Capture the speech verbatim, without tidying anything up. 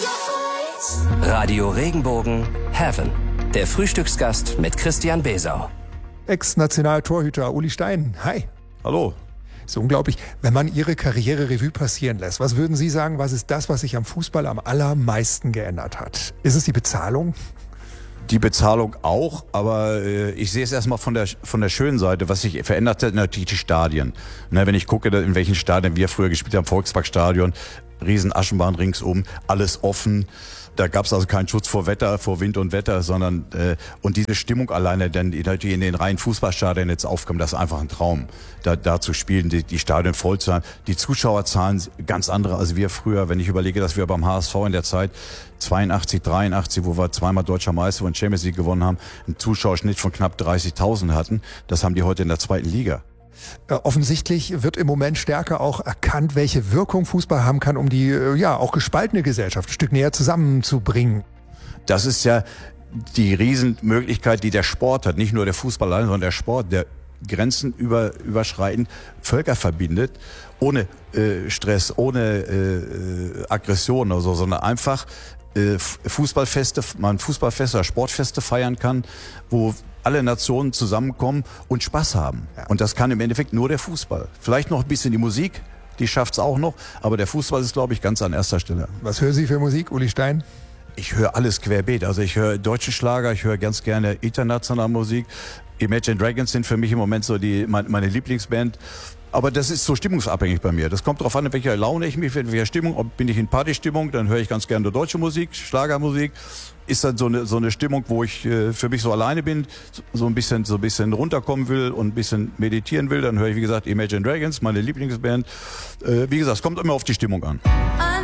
Radio Regenbogen Heaven. Der Frühstücksgast mit Christian Besau. Ex-Nationaltorhüter Uli Stein. Hi. Hallo. Ist unglaublich, wenn man Ihre Karriere Revue passieren lässt. Was würden Sie sagen, was ist das, was sich am Fußball am allermeisten geändert hat? Ist es die Bezahlung? Die Bezahlung auch, aber äh, ich sehe es erstmal von der von der schönen Seite. Was sich verändert hat, natürlich die Stadien. Na, wenn ich gucke, in welchen Stadien wir früher gespielt haben, Volksparkstadion, riesen Aschenbahn ringsum, alles offen. Da gab es also keinen Schutz vor Wetter, vor Wind und Wetter, sondern äh, und diese Stimmung alleine, denn die natürlich in den reinen Fußballstadien jetzt aufkommen, das ist einfach ein Traum, da, da zu spielen, die, die Stadien voll zu haben. Die Zuschauerzahlen ganz andere als wir früher. Wenn ich überlege, dass wir beim H S V in der Zeit zweiundachtzig, dreiundachtzig, wo wir zweimal Deutscher Meister und Champions League gewonnen haben, einen Zuschauerschnitt von knapp dreißigtausend hatten, das haben die heute in der zweiten Liga. Äh, offensichtlich wird im Moment stärker auch erkannt, welche Wirkung Fußball haben kann, um die äh, ja auch gespaltene Gesellschaft ein Stück näher zusammenzubringen. Das ist ja die Riesenmöglichkeit, die der Sport hat. Nicht nur der Fußball allein, sondern der Sport, der Grenzen über, überschreitend Völker verbindet, ohne äh, Stress, ohne äh, Aggression oder so, sondern einfach äh, Fußballfeste, man Fußballfeste oder Sportfeste feiern kann, wo alle Nationen zusammenkommen und Spaß haben. Ja. Und das kann im Endeffekt nur der Fußball. Vielleicht noch ein bisschen die Musik, die schafft's auch noch, aber der Fußball ist, glaube ich, ganz an erster Stelle. Was hören Sie für Musik, Uli Stein? Ich höre alles querbeet. Also ich höre deutsche Schlager, ich höre ganz gerne internationale Musik. Imagine Dragons sind für mich im Moment so die meine Lieblingsband. Aber das ist so stimmungsabhängig bei mir. Das kommt darauf an, in welcher Laune ich mich bin, in welcher Stimmung. Ob bin ich in Partystimmung, dann höre ich ganz gerne deutsche Musik, Schlagermusik. Ist dann so eine so eine Stimmung, wo ich äh, für mich so alleine bin, so ein bisschen so ein bisschen runterkommen will und ein bisschen meditieren will, dann höre ich wie gesagt Imagine Dragons, meine Lieblingsband. Äh, wie gesagt, es kommt immer auf die Stimmung an.